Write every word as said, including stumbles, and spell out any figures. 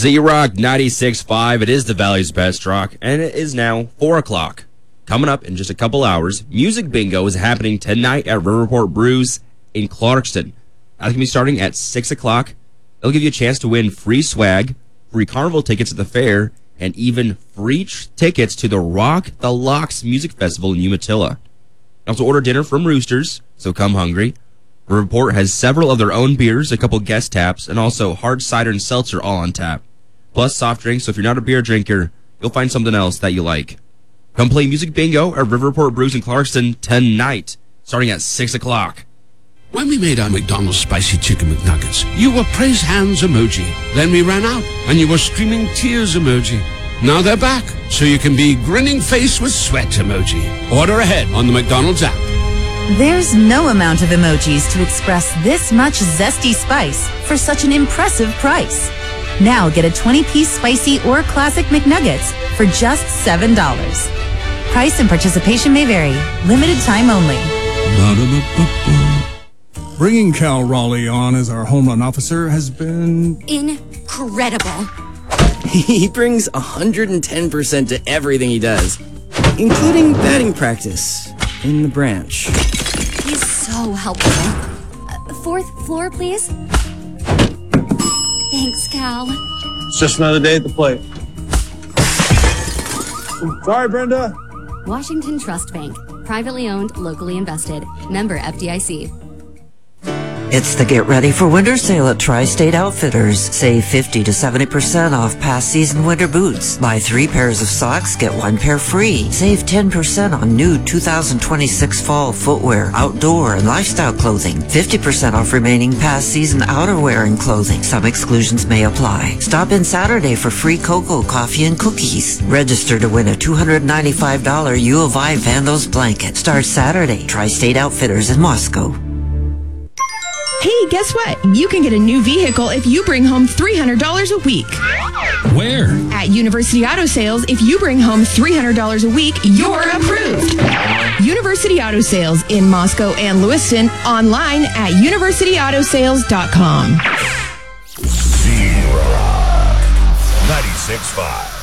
Z-Rock ninety-six point five. It is the Valley's Best Rock, and it is now four o'clock. Coming up in just a couple hours, Music Bingo is happening tonight at Riverport Brews in Clarkston. That's going to be starting at six o'clock. It'll give you a chance to win free swag, free carnival tickets at the fair, and even free tr- tickets to the Rock the Locks Music Festival in Umatilla. Also order dinner from Roosters, so come hungry. Riverport has several of their own beers, a couple guest taps, and also hard cider and seltzer all on tap. Plus soft drinks, so if you're not a beer drinker, you'll find something else that you like. Come play Music Bingo at Riverport Brews in Clarkston tonight, starting at six o'clock. When we made our McDonald's Spicy Chicken McNuggets, you were praise hands emoji. Then we ran out, and you were screaming tears emoji. Now they're back, so you can be grinning face with sweat emoji. Order ahead on the McDonald's app. There's no amount of emojis to express this much zesty spice for such an impressive price. Now get a twenty-piece spicy or classic McNuggets for just seven dollars. Price and participation may vary. Limited time only. Bringing Cal Raleigh on as our home run officer has been incredible. He brings one hundred ten percent to everything he does, including batting practice in the branch. He's so helpful. Uh, fourth floor, please. Thanks, Cal. It's just another day at the plate. Sorry, Brenda. Washington Trust Bank. Privately owned, locally invested. Member F D I C. It's the Get Ready for Winter sale at Tri-State Outfitters. Save fifty to seventy percent off past season winter boots. Buy three pairs of socks, get one pair free. Save ten percent on new two thousand twenty-six fall footwear, outdoor, and lifestyle clothing. fifty percent off remaining past season outerwear and clothing. Some exclusions may apply. Stop in Saturday for free cocoa, coffee, and cookies. Register to win a two hundred ninety-five dollars U of I Vandos blanket. Starts Saturday. Tri-State Outfitters in Moscow. Hey, guess what? You can get a new vehicle if you bring home three hundred dollars a week. Where? At University Auto Sales, if you bring home three hundred dollars a week, you're approved. University Auto Sales in Moscow and Lewiston, online at university auto sales dot com. Z-Rock ninety-six point five.